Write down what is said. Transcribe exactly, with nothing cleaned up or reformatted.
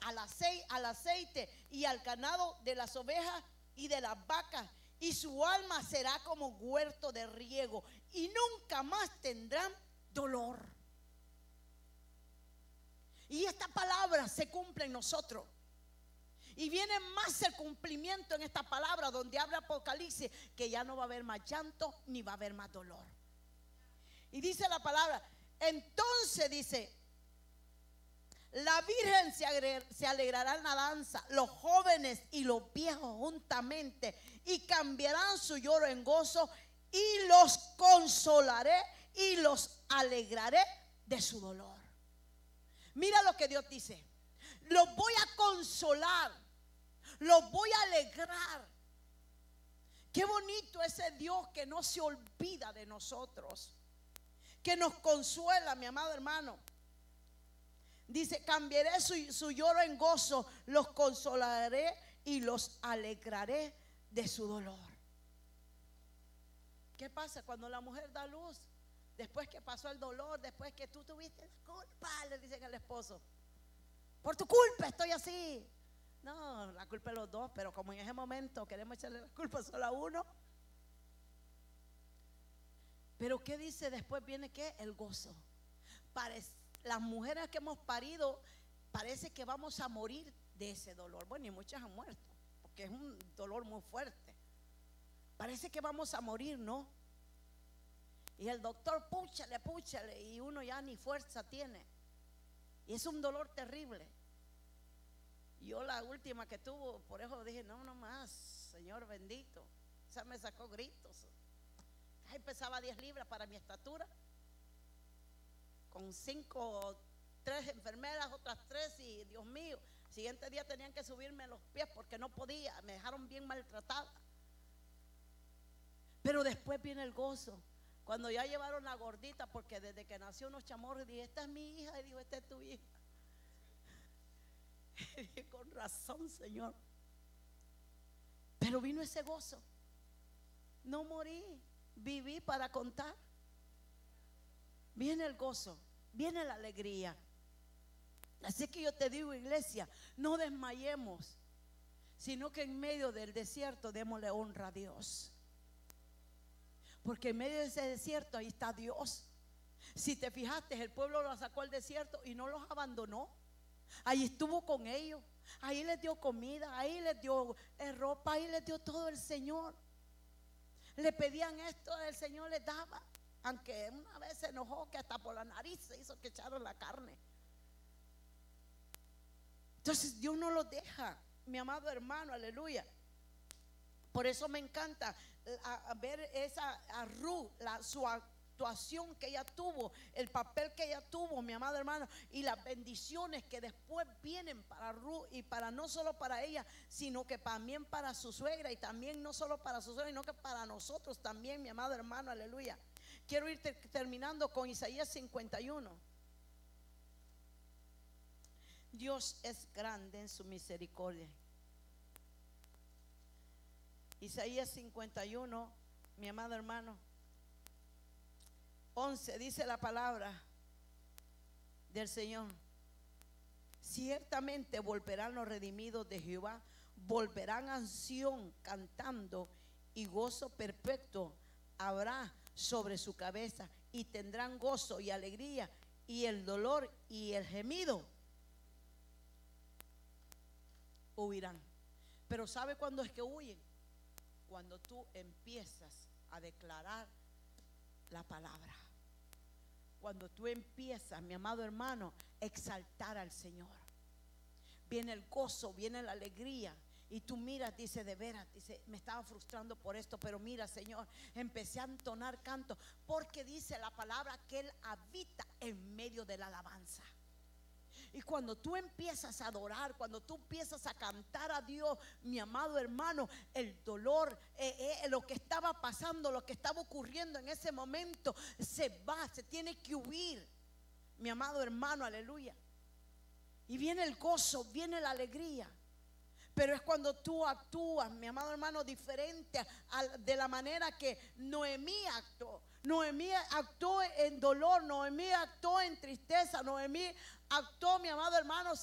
al aceite, al aceite y al ganado de las ovejas y de las vacas, y su alma será como huerto de riego, y nunca más tendrán dolor. Y esta palabra se cumple en nosotros. Y viene más el cumplimiento en esta palabra donde habla Apocalipsis, que ya no va a haber más llanto ni va a haber más dolor. Y dice la palabra, entonces dice, la virgen se alegrará en la danza, los jóvenes y los viejos juntamente, y cambiarán su lloro en gozo, y los consolaré y los alegraré de su dolor. Mira lo que Dios dice: los voy a consolar, los voy a alegrar. Qué bonito ese Dios que no se olvida de nosotros, que nos consuela, mi amado hermano. Dice, cambiaré su, su lloro en gozo, los consolaré y los alegraré de su dolor. ¿Qué pasa cuando la mujer da luz? Después que pasó el dolor, después que tú tuviste la culpa, le dicen al esposo, por tu culpa estoy así. No, la culpa es de los dos, pero como en ese momento queremos echarle la culpa solo a uno. Pero ¿qué dice? Después viene ¿qué? El gozo. Parece, las mujeres que hemos parido, parece que vamos a morir de ese dolor. Bueno, y muchas han muerto, porque es un dolor muy fuerte. Parece que vamos a morir, ¿no? Y el doctor, púchale, púchale, y uno ya ni fuerza tiene. Y es un dolor terrible. Yo la última que tuvo, por eso dije, no, no más, Señor bendito. Esa me sacó gritos. Ahí pesaba diez libras para mi estatura, con cinco, tres enfermeras, otras tres, y Dios mío, el siguiente día tenían que subirme los pies porque no podía, me dejaron bien maltratada. Pero después viene el gozo. Cuando ya llevaron la gordita, porque desde que nació unos chamorros, dije, esta es mi hija, y dijo, esta es tu hija. Y dije, con razón, Señor. Pero vino ese gozo. No morí, viví para contar. Viene el gozo, viene la alegría. Así que yo te digo, iglesia, no desmayemos, sino que en medio del desierto démosle honra a Dios. Porque en medio de ese desierto ahí está Dios. Si te fijaste, el pueblo lo sacó al desierto y no los abandonó. Ahí estuvo con ellos, ahí les dio comida, ahí les dio eh, ropa, ahí les dio todo el Señor. Le pedían esto, el Señor les daba. Aunque una vez se enojó que hasta por la nariz se hizo que echaron la carne. Entonces Dios no los deja, mi amado hermano, aleluya. Por eso me encanta a, a ver esa a Ruth, la, su actuación que ella tuvo, el papel que ella tuvo, mi amado hermano, y las bendiciones que después vienen para Ruth, y para no solo para ella, sino que también para su suegra, y también no solo para su suegra, sino que para nosotros también, mi amado hermano, aleluya. Quiero ir te, terminando con Isaías cincuenta y uno. Dios es grande en su misericordia. Isaías cincuenta y uno, mi amado hermano, once, dice la palabra del Señor: ciertamente volverán los redimidos de Jehová, volverán a Sión cantando, y gozo perpetuo habrá sobre su cabeza, y tendrán gozo y alegría, y el dolor y el gemido huirán. Pero ¿sabe cuándo es que huyen? Cuando tú empiezas a declarar la palabra. Cuando tú empiezas, mi amado hermano, a exaltar al Señor. Viene el gozo, viene la alegría. Y tú miras, dice, de veras, dice, me estaba frustrando por esto, pero mira, Señor, empecé a entonar canto, porque dice la palabra que Él habita en medio de la alabanza. Y cuando tú empiezas a adorar, cuando tú empiezas a cantar a Dios, mi amado hermano, el dolor, eh, eh, lo que estaba pasando, lo que estaba ocurriendo en ese momento, se va, se tiene que huir, mi amado hermano, aleluya. Y viene el gozo, viene la alegría. Pero es cuando tú actúas, mi amado hermano, diferente a, de la manera que Noemí actuó. Noemí actuó en dolor, Noemí actuó en tristeza, Noemí actuó, mi amado hermano,